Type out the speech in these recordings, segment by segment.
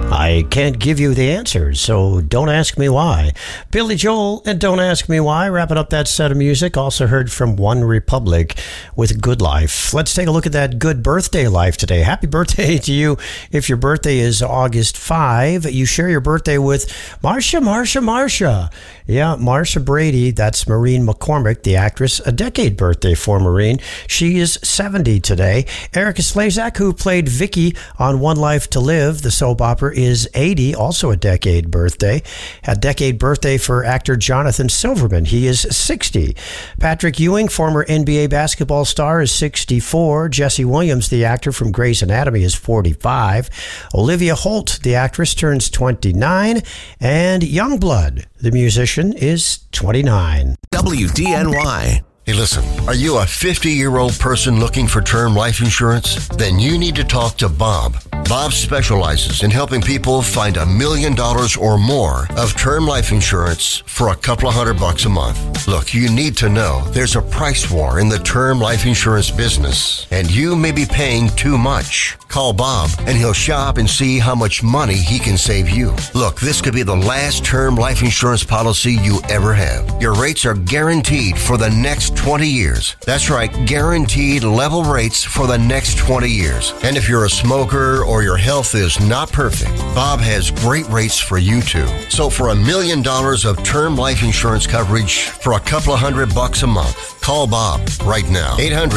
I can't give you the answers, so don't ask me why. Billy Joel and Don't Ask Me Why, wrapping up that set of music. Also heard from One Republic with Good Life. Let's take a look at that good birthday life today. Happy birthday to you. If your birthday is August 5, you share your birthday with Marsha. Yeah, Marsha Brady, that's Maureen McCormick, the actress. A decade birthday for Maureen. She is 70 today. Erica Slezak, who played Vicky on One Life to Live, the soap opera, is 80, also a decade birthday. A decade birthday for actor Jonathan Silverman. He is 60. Patrick Ewing, former NBA basketball star, is 64. Jesse Williams, the actor from Grey's Anatomy, is 45. Olivia Holt, the actress, turns 29. And Youngblood, the musician, is 29. WDNY. Hey, listen, are you a 50-year-old person looking for term life insurance? Then you need to talk to Bob. Bob specializes in helping people find $1 million or more of term life insurance for a couple of $100 a month. Look, you need to know there's a price war in the term life insurance business, and you may be paying too much. Call Bob, and he'll shop and see how much money he can save you. Look, this could be the last term life insurance policy you ever have. Your rates are guaranteed for the next 20 years. That's right, guaranteed level rates for the next 20 years. And if you're a smoker or your health is not perfect, Bob has great rates for you too. So for $1 million of term life insurance coverage for a couple of $100 a month, call Bob right now.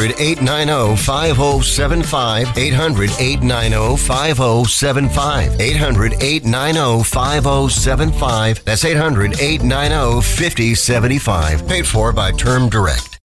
800-890-5075. 800-890-5075. 800-890-5075. That's 800-890-5075. Paid for by Term Direct.